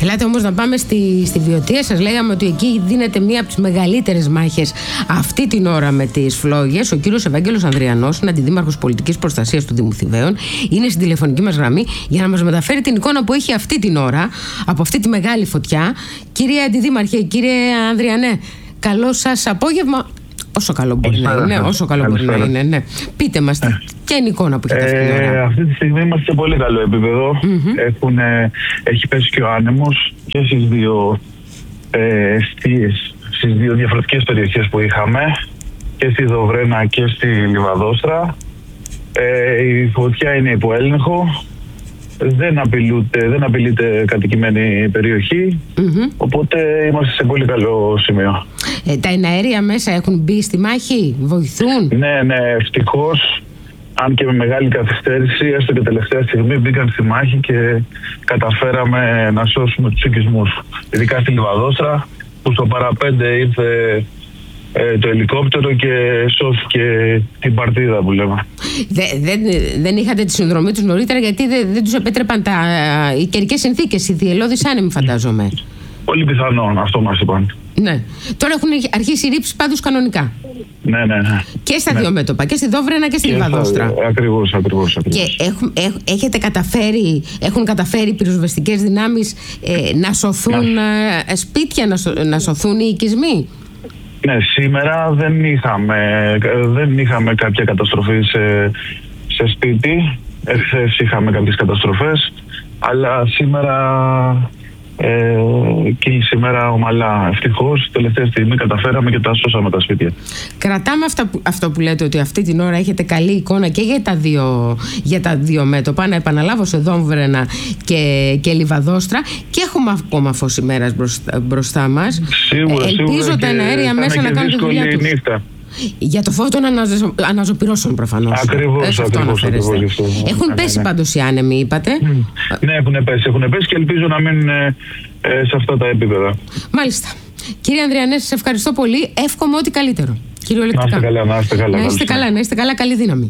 Ελάτε όμως να πάμε στη Βιωτία. Σας λέγαμε ότι εκεί δίνεται μία από τις μεγαλύτερες μάχες αυτή την ώρα με τις φλόγες. Ο κύριος Ευάγγελος Ανδριανός, είναι αντιδήμαρχος πολιτικής προστασίας του Δήμου Θηβαίων, είναι στην τηλεφωνική μας γραμμή για να μας μεταφέρει την εικόνα που έχει αυτή την ώρα από αυτή τη μεγάλη φωτιά. Κύριε Αντιδήμαρχε, κύριε Ανδριανέ, καλό σας απόγευμα. Όσο καλό μπορεί να είναι, όσο καλό μπορεί να είναι, ναι. Πείτε μας, ποια είναι η εικόνα που έχετε αυτή την ώρα? Αυτή τη στιγμή είμαστε σε πολύ καλό επίπεδο. Έχει πέσει και ο άνεμος και στις δύο στις δύο διαφορετικές περιοχές που είχαμε, και στη Δοβρένα και στη Λιβαδόστρα. Η φωτιά είναι υπό έλεγχο. Δεν απειλείται κατοικημένη περιοχή, οπότε είμαστε σε πολύ καλό σημείο. Τα εναέρια μέσα έχουν μπει στη μάχη, βοηθούν? Ναι, ευτυχώς, αν και με μεγάλη καθυστέρηση, έστω και τελευταία στιγμή μπήκαν στη μάχη και καταφέραμε να σώσουμε τους οικισμούς. Ειδικά στη Λιβαδόστρα, που στο παραπέντε ήρθε το ελικόπτερο και σώθηκε την παρτίδα που λέμε. Δεν είχατε τη συνδρομή τους νωρίτερα, γιατί δεν τους επέτρεπαν οι καιρικές συνθήκες, οι διελώδεις άνεμοι, φαντάζομαι? Πολύ πιθανόν, αυτό μας είπαν. Ναι. Τώρα έχουν αρχίσει οι ρήψεις πάντως κανονικά. Ναι. Και στα δύο μέτωπα, και στη Δόβρενα και στη Λιβαδόστρα. Ακριβώς. Και έχουν καταφέρει οι πυροσβεστικές δυνάμεις να σωθούν σπίτια, να σωθούν οι οικισμοί? Ναι, σήμερα δεν είχαμε κάποια καταστροφή σε σπίτι. Εχθές είχαμε κάποιες καταστροφές, αλλά σήμερα κύλησε η μέρα ομαλά. Ευτυχώς, τελευταία στιγμή καταφέραμε και τα σώσαμε τα σπίτια. Κρατάμε αυτό που λέτε, ότι αυτή την ώρα έχετε καλή εικόνα και για τα δύο μέτωπα. Να επαναλάβω, σε Δόμβρενα και Λιβαδόστρα, και έχουμε ακόμα φως ημέρας μπροστά μας. Σίγουρα. Ελπίζω τα εναέρια μέσα να κάνουν τη δουλειά τους. Νύχτα. Για το φως των αναζωπυρώσεων προφανώς. Ακριβώς. Έχουν πέσει πάντως οι άνεμοι, είπατε? Ναι, έχουν πέσει και ελπίζω να μείνουν σε αυτά τα επίπεδα. Μάλιστα. Κύριε Ανδριανέ, σας ευχαριστώ πολύ. Εύχομαι ό,τι καλύτερο. Κυριολεκτικά. Να είστε καλά. Καλή δύναμη.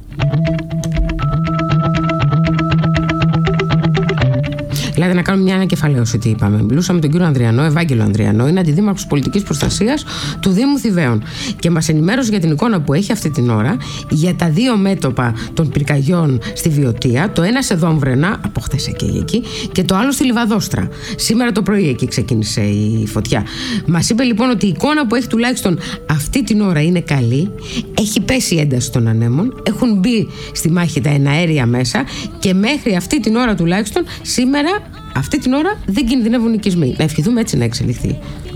Δηλαδή, να κάνουμε μια ανακεφαλαίωση τι είπαμε. Μιλούσαμε με τον κύριο Ανδριανό, Ευάγγελο Ανδριανό, είναι αντιδήμαρχος πολιτικής προστασίας του Δήμου Θηβαίων. Και μας ενημέρωσε για την εικόνα που έχει αυτή την ώρα για τα δύο μέτωπα των πυρκαγιών στη Βιωτία. Το ένα σε Δόμβρενα, από χθες εκεί, και το άλλο στη Λιβαδόστρα. Σήμερα το πρωί εκεί ξεκίνησε η φωτιά. Μας είπε λοιπόν ότι η εικόνα που έχει τουλάχιστον αυτή την ώρα είναι καλή. Έχει πέσει η ένταση των ανέμων, έχουν μπει στη μάχη τα εναέρια μέσα, και μέχρι αυτή την ώρα τουλάχιστον σήμερα, αυτή την ώρα, δεν κινδυνεύουν οικισμοί. Να ευχηθούμε έτσι να εξελιχθεί.